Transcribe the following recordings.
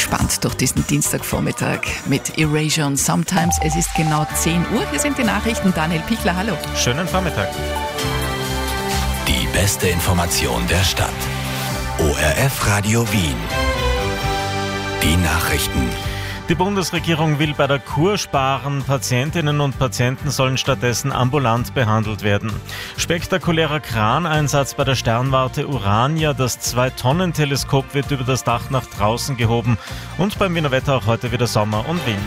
entspannt durch diesen Dienstagvormittag mit Erasure und Sometimes. Es ist genau 10 Uhr. Hier sind die Nachrichten. Daniel Pichler, hallo. Schönen Vormittag. Die beste Information der Stadt. ORF Radio Wien. Die Nachrichten. Die Bundesregierung will bei der Kur sparen. Patientinnen und Patienten sollen stattdessen ambulant behandelt werden. Spektakulärer Kraneinsatz bei der Sternwarte Urania. Das 2-Tonnen-Teleskop wird über das Dach nach draußen gehoben. Und beim Wiener Wetter auch heute wieder Sommer und Wind.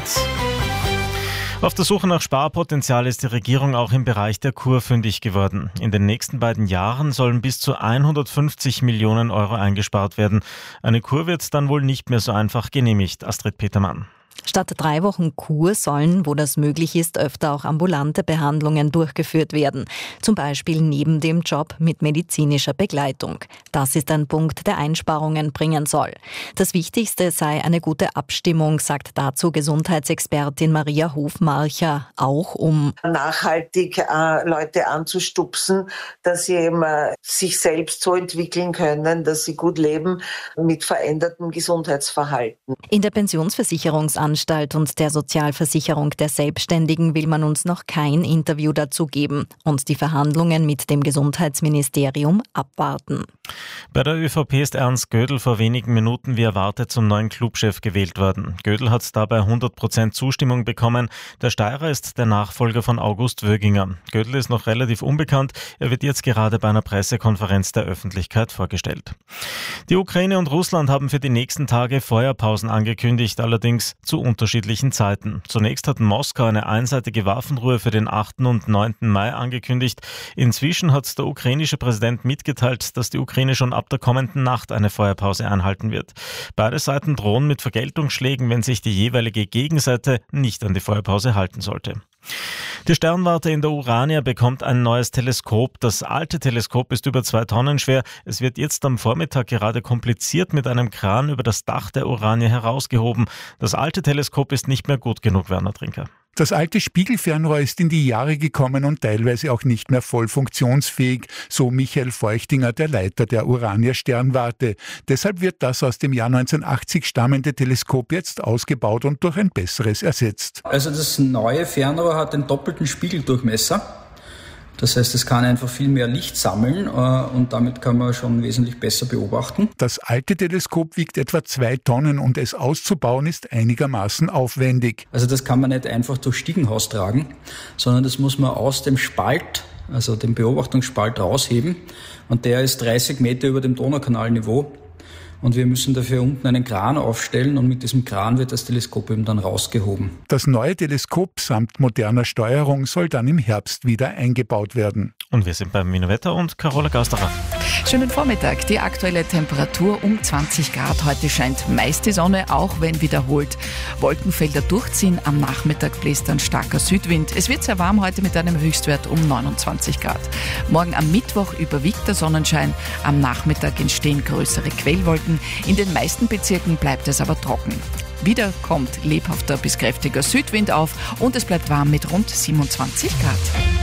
Auf der Suche nach Sparpotenzial ist die Regierung auch im Bereich der Kur fündig geworden. In den nächsten beiden Jahren sollen bis zu 150 Millionen Euro eingespart werden. Eine Kur wird dann wohl nicht mehr so einfach genehmigt. Astrid Petermann. Statt 3 Wochen Kur sollen, wo das möglich ist, öfter auch ambulante Behandlungen durchgeführt werden. Zum Beispiel neben dem Job mit medizinischer Begleitung. Das ist ein Punkt, der Einsparungen bringen soll. Das Wichtigste sei eine gute Abstimmung, sagt dazu Gesundheitsexpertin Maria Hofmarcher, auch um nachhaltig Leute anzustupsen, dass sie eben sich selbst so entwickeln können, dass sie gut leben mit verändertem Gesundheitsverhalten. In der Pensionsversicherungsanstalt und der Sozialversicherung der Selbstständigen will man uns noch kein Interview dazu geben und die Verhandlungen mit dem Gesundheitsministerium abwarten. Bei der ÖVP ist Ernst Gödel vor wenigen Minuten wie erwartet zum neuen Clubchef gewählt worden. Gödel hat dabei 100% Zustimmung bekommen. Der Steirer ist der Nachfolger von August Wöginger. Gödel ist noch relativ unbekannt. Er wird jetzt gerade bei einer Pressekonferenz der Öffentlichkeit vorgestellt. Die Ukraine und Russland haben für die nächsten Tage Feuerpausen angekündigt, allerdings zu unterschiedlichen Zeiten. Zunächst hat Moskau eine einseitige Waffenruhe für den 8. und 9. Mai angekündigt. Inzwischen hat der ukrainische Präsident mitgeteilt, dass die Ukraine schon ab der kommenden Nacht eine Feuerpause einhalten wird. Beide Seiten drohen mit Vergeltungsschlägen, wenn sich die jeweilige Gegenseite nicht an die Feuerpause halten sollte. Die Sternwarte in der Urania bekommt ein neues Teleskop. Das alte Teleskop ist über 2 Tonnen schwer. Es wird jetzt am Vormittag gerade kompliziert mit einem Kran über das Dach der Urania herausgehoben. Das alte Teleskop ist nicht mehr gut genug, Werner Trinker. Das alte Spiegelfernrohr ist in die Jahre gekommen und teilweise auch nicht mehr voll funktionsfähig, so Michael Feuchtinger, der Leiter der Urania Sternwarte. Deshalb wird das aus dem Jahr 1980 stammende Teleskop jetzt ausgebaut und durch ein besseres ersetzt. Also das neue Fernrohr hat den doppelten Spiegeldurchmesser. Das heißt, es kann einfach viel mehr Licht sammeln und damit kann man schon wesentlich besser beobachten. Das alte Teleskop wiegt etwa 2 Tonnen und es auszubauen ist einigermaßen aufwendig. Also das kann man nicht einfach durch Stiegenhaus tragen, sondern das muss man aus dem Spalt, also dem Beobachtungsspalt rausheben und der ist 30 Meter über dem Donaukanalniveau. Und wir müssen dafür unten einen Kran aufstellen und mit diesem Kran wird das Teleskop eben dann rausgehoben. Das neue Teleskop samt moderner Steuerung soll dann im Herbst wieder eingebaut werden. Und wir sind beim Wiener Wetter und Carola Gausterer. Schönen Vormittag. Die aktuelle Temperatur um 20 Grad. Heute scheint meist die Sonne, auch wenn wiederholt Wolkenfelder durchziehen. Am Nachmittag bläst ein starker Südwind. Es wird sehr warm heute mit einem Höchstwert um 29 Grad. Morgen am Mittwoch überwiegt der Sonnenschein. Am Nachmittag entstehen größere Quellwolken. In den meisten Bezirken bleibt es aber trocken. Wieder kommt lebhafter bis kräftiger Südwind auf und es bleibt warm mit rund 27 Grad.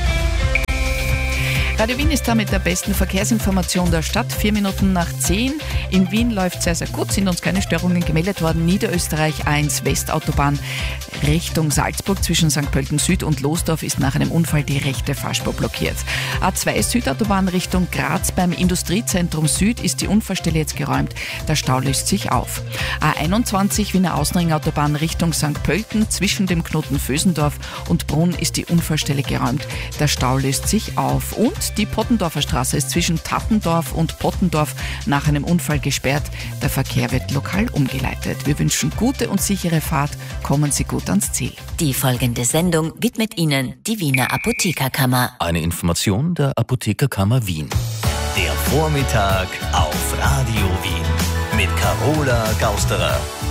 Radio Wien ist da mit der besten Verkehrsinformation der Stadt. 4 Minuten nach 10. In Wien läuft sehr, sehr gut, sind uns keine Störungen gemeldet worden. Niederösterreich 1 Westautobahn Richtung Salzburg zwischen St. Pölten Süd und Losdorf ist nach einem Unfall die rechte Fahrspur blockiert. A2 Südautobahn Richtung Graz beim Industriezentrum Süd ist die Unfallstelle jetzt geräumt. Der Stau löst sich auf. A21 Wiener Außenringautobahn Richtung St. Pölten zwischen dem Knoten Vösendorf und Brunn ist die Unfallstelle geräumt. Der Stau löst sich auf. Und die Pottendorfer Straße ist zwischen Tattendorf und Pottendorf nach einem Unfall gesperrt. Der Verkehr wird lokal umgeleitet. Wir wünschen gute und sichere Fahrt. Kommen Sie gut ans Ziel. Die folgende Sendung widmet Ihnen die Wiener Apothekerkammer. Eine Information der Apothekerkammer Wien. Der Vormittag auf Radio Wien mit Carola Gausterer.